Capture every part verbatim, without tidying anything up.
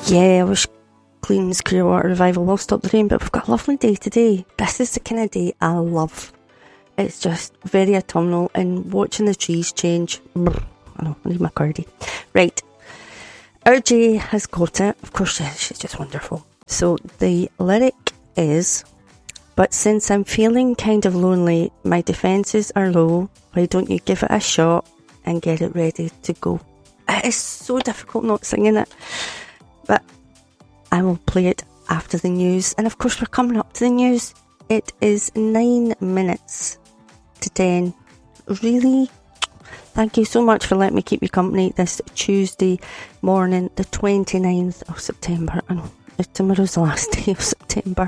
Yeah, I wish Clean's Clearwater Revival will stop the rain, but we've got a lovely day today. This is the kind of day I love. It's just very autumnal, and watching the trees change. Brr, I know, I need my cardie. Right, our Jay has got it. Of course, she's just wonderful. So the lyric is, but since I'm feeling kind of lonely, my defences are low, why don't you give it a shot and get it ready to go? It is so difficult not singing it, but I will play it after the news. And of course, we're coming up to the news. It is nine minutes to ten. Really? Thank you so much for letting me keep you company this Tuesday morning, the twenty-ninth of September. I know, tomorrow's the last day of September.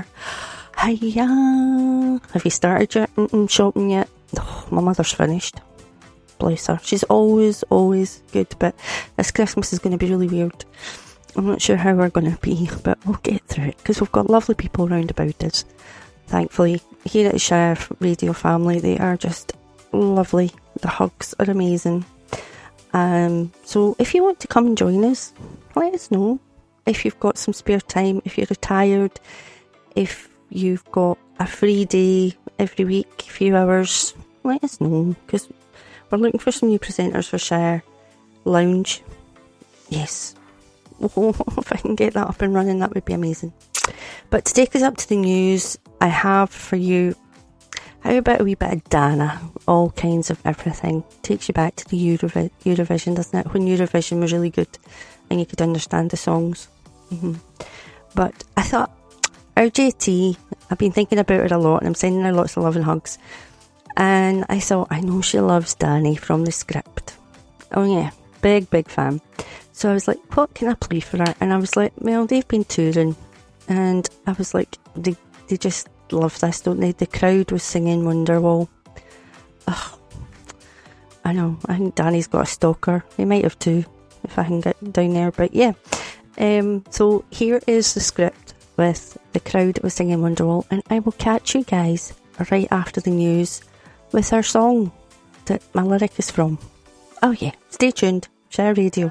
Hiya! Have you started your mm-mm shopping yet? Oh, my mother's finished. Bless her. She's always, always good, but this Christmas is going to be really weird. I'm not sure how we're going to be, but we'll get through it, because we've got lovely people around about us. Thankfully, here at the Shire Radio family, they are just lovely. The hugs are amazing. Um, so if you want to come and join us, let us know. If you've got some spare time, if you're retired, if you've got a free day every week, a few hours, let us know, because we're looking for some new presenters for Shire Lounge. Yes. Oh, if I can get that up and running, that would be amazing. But to take us up to the news, I have for you, how about a wee bit of Dana? All kinds of everything. Takes you back to the Eurovi- Eurovision, doesn't it? When Eurovision was really good and you could understand the songs. Mm-hmm. But I thought, our J T, I've been thinking about her a lot, and I'm sending her lots of love and hugs. And I thought, I know she loves Danny from the script. Oh yeah, big, big fan. So I was like, what can I play for her? And I was like, well, they've been touring. And I was like, they, they just love this, don't they? The crowd was singing Wonderwall. Ugh. I know, I think Danny's got a stalker. He might have two, if I can get down there. But yeah. Um, so here is the script with the crowd that was singing Wonderwall. And I will catch you guys right after the news with our song that my lyric is from. Oh yeah, stay tuned. Share Radio.